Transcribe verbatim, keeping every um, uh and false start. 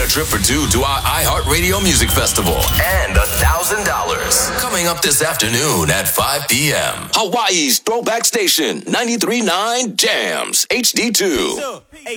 trip for two to our iHeartRadio Music Festival and one thousand dollars. Coming up this afternoon at five p.m. Hawaii's Throwback Station, ninety-three point nine Jams, H D two.